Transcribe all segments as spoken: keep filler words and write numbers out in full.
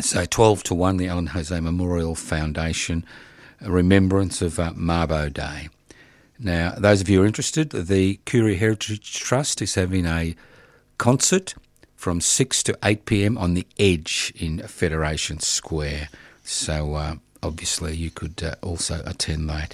So twelve to one, the Alan Jose Memorial Foundation, a remembrance of uh, Mabo Day. Now, those of you who are interested, the Koori Heritage Trust is having a concert from six to eight p.m. on the Edge in Federation Square. So, uh, obviously, you could uh, also attend that.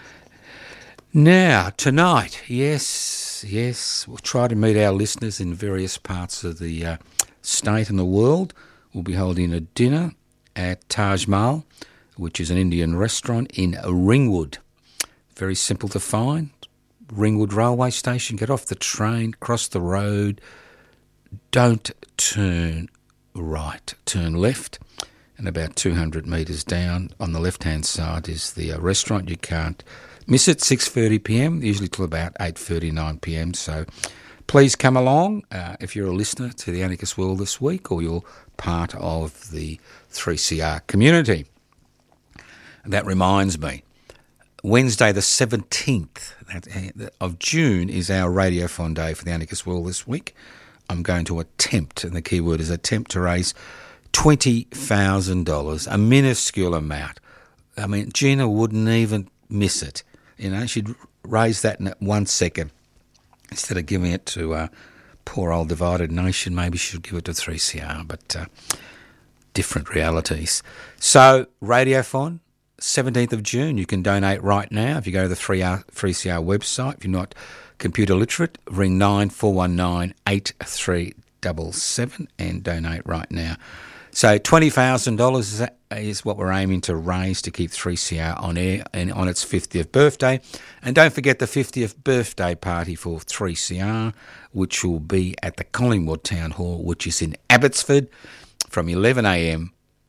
Now, tonight, yes, yes, we'll try to meet our listeners in various parts of the uh, state and the world. We'll be holding a dinner at Taj Mahal, which is an Indian restaurant in Ringwood. Very simple to find. Ringwood Railway Station. Get off the train, cross the road. Don't turn right, turn left. And about two hundred metres down on the left-hand side is the uh, restaurant. You can't miss it, six thirty p.m, usually till about eight thirty-nine p.m. So please come along uh, if you're a listener to the Anarchist World this week or you're part of the three C R community. And that reminds me, Wednesday the seventeenth of June is our Radiothon day for the Anarchist World this week. I'm going to attempt, and the key word is attempt, to raise twenty thousand dollars, a minuscule amount. I mean, Gina wouldn't even miss it. You know, she'd raise that in one second. Instead of giving it to uh, poor old Divided Nation, maybe she should give it to three C R, but uh, different realities. So, Radiothon, seventeenth of June, you can donate right now. If you go to the three C R website, if you're not computer literate, ring nine four one nine eight three seven seven and donate right now. So twenty thousand dollars is, is what we're aiming to raise to keep three C R on air and on its fiftieth birthday. And don't forget the fiftieth birthday party for three C R, which will be at the Collingwood Town Hall, which is in Abbotsford, from eleven a.m.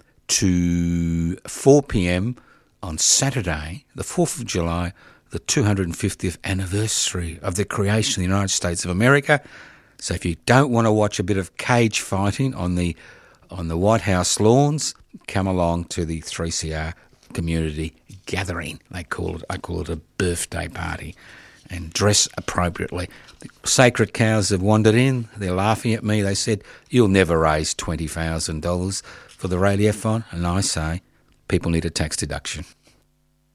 to four p.m. on Saturday, the fourth of July, the two hundred fiftieth anniversary of the creation of the United States of America. So if you don't want to watch a bit of cage fighting on the on the White House lawns, come along to the three C R community gathering. They call it, I call it a birthday party, and dress appropriately. The sacred cows have wandered in. They're laughing at me. They said, "You'll never raise twenty thousand dollars for the Radiothon." And I say, people need a tax deduction.